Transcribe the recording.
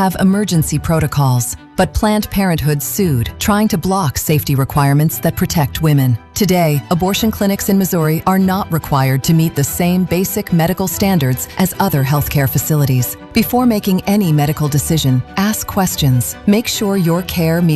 have emergency protocols, but Planned Parenthood sued, trying to block safety requirements that protect women. Today, abortion clinics in Missouri are not required to meet the same basic medical standards as other healthcare facilities. Before making any medical decision, ask questions. Make sure your care meets